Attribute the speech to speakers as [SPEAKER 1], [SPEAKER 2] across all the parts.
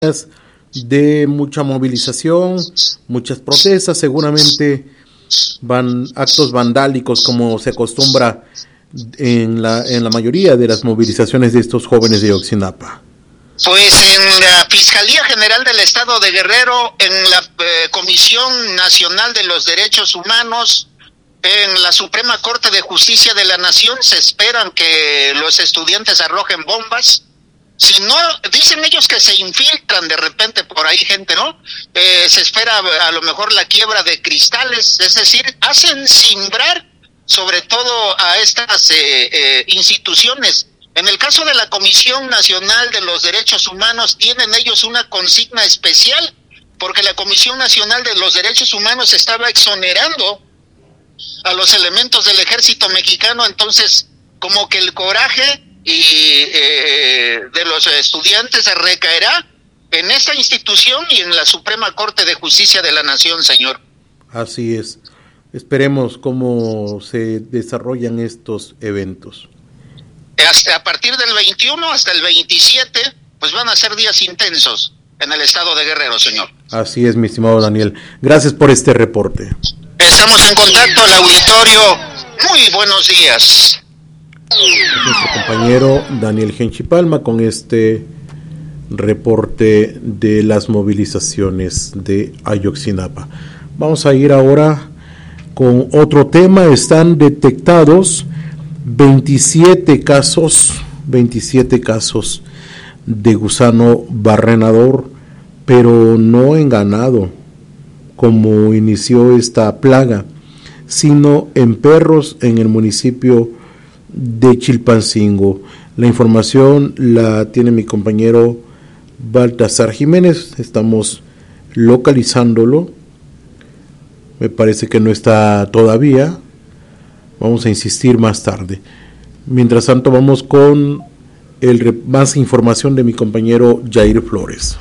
[SPEAKER 1] de mucha movilización, muchas protestas, seguramente van actos vandálicos como se acostumbra en la mayoría de las movilizaciones de estos jóvenes de Ayotzinapa.
[SPEAKER 2] Pues en la Fiscalía General del Estado de Guerrero, en la Comisión Nacional de los Derechos Humanos, en la Suprema Corte de Justicia de la Nación, se esperan que los estudiantes arrojen bombas. Si no, dicen ellos que se infiltran de repente por ahí gente, ¿no? Se espera a lo mejor la quiebra de cristales, es decir, hacen cimbrar sobre todo a estas instituciones. En el caso de la Comisión Nacional de los Derechos Humanos, tienen ellos una consigna especial, porque la Comisión Nacional de los Derechos Humanos estaba exonerando a los elementos del ejército mexicano, entonces como que el coraje de los estudiantes recaerá en esta institución y en la Suprema Corte de Justicia de la Nación, señor.
[SPEAKER 1] Así es. Esperemos cómo se desarrollan estos eventos.
[SPEAKER 2] Hasta a partir del 21 hasta el 27, pues van a ser días intensos en el estado de Guerrero, señor.
[SPEAKER 1] Así es, mi estimado Daniel. Gracias por este reporte.
[SPEAKER 2] Estamos en contacto, el auditorio. Muy buenos días.
[SPEAKER 1] Nuestro compañero Daniel Genchi Palma con este reporte de las movilizaciones de Ayotzinapa. Vamos a ir ahora con otro tema. Están detectados 27 casos de gusano barrenador, pero no en ganado, como inició esta plaga, sino en perros en el municipio de Chilpancingo. La información la tiene mi compañero Baltasar Jiménez. Estamos localizándolo. Me parece que no está todavía. Vamos a insistir más tarde. Mientras tanto, vamos con más información de mi compañero Jair Flores.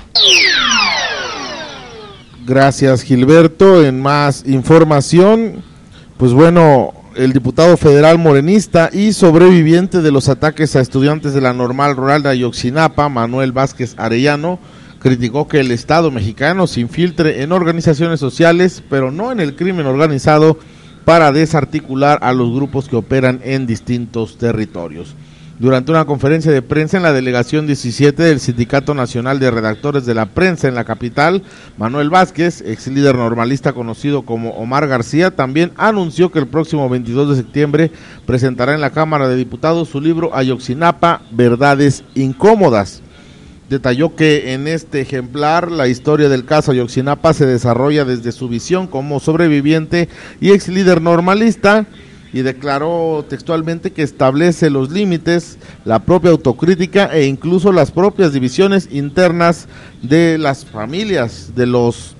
[SPEAKER 3] Gracias, Gilberto. En más información, pues bueno, el diputado federal morenista y sobreviviente de los ataques a estudiantes de la Normal Rural de Ayotzinapa, Manuel Vázquez Arellano, criticó que el Estado mexicano se infiltre en organizaciones sociales, pero no en el crimen organizado, para desarticular a los grupos que operan en distintos territorios. Durante una conferencia de prensa en la delegación 17 del Sindicato Nacional de Redactores de la Prensa en la capital, Manuel Vázquez, ex líder normalista conocido como Omar García, también anunció que el próximo 22 de septiembre presentará en la Cámara de Diputados su libro Ayotzinapa, Verdades Incómodas. Detalló que en este ejemplar la historia del caso Ayotzinapa se desarrolla desde su visión como sobreviviente y ex líder normalista, y declaró textualmente que establece los límites, la propia autocrítica e incluso las propias divisiones internas de las familias de los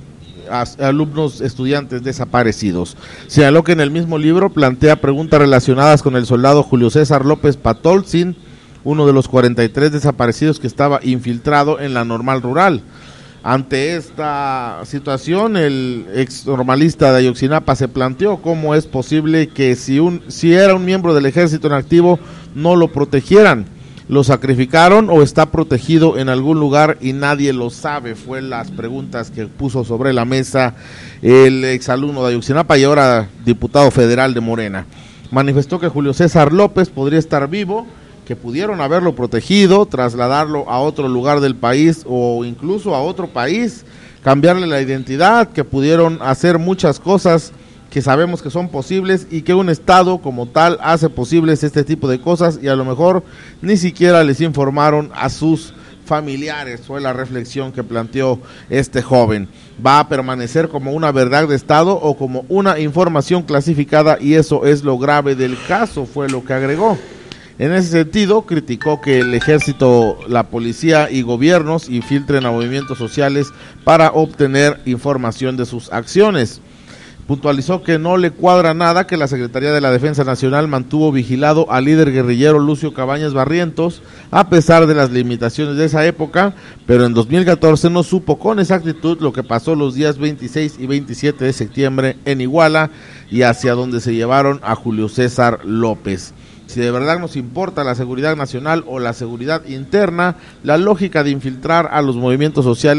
[SPEAKER 3] alumnos estudiantes desaparecidos. Señaló que en el mismo libro plantea preguntas relacionadas con el soldado Julio César López Patolzin, uno de los 43 desaparecidos que estaba infiltrado en la Normal Rural. Ante esta situación, el ex normalista de Ayotzinapa se planteó cómo es posible que si era un miembro del ejército en activo no lo protegieran. ¿Lo sacrificaron o está protegido en algún lugar y nadie lo sabe? Fue las preguntas que puso sobre la mesa el exalumno de Ayotzinapa y ahora diputado federal de Morena. Manifestó que Julio César López podría estar vivo, que pudieron haberlo protegido, trasladarlo a otro lugar del país o incluso a otro país, cambiarle la identidad, que pudieron hacer muchas cosas que sabemos que son posibles y que un Estado como tal hace posibles este tipo de cosas y a lo mejor ni siquiera les informaron a sus familiares. Fue la reflexión que planteó este joven. ¿Va a permanecer como una verdad de Estado o como una información clasificada? Y eso es lo grave del caso, fue lo que agregó. En ese sentido, criticó que el ejército, la policía y gobiernos infiltren a movimientos sociales para obtener información de sus acciones. Puntualizó que no le cuadra nada que la Secretaría de la Defensa Nacional mantuvo vigilado al líder guerrillero Lucio Cabañas Barrientos, a pesar de las limitaciones de esa época, pero en 2014 no supo con exactitud lo que pasó los días 26 y 27 de septiembre en Iguala y hacia donde se llevaron a Julio César López. Si de verdad nos importa la seguridad nacional o la seguridad interna, la lógica de infiltrar a los movimientos sociales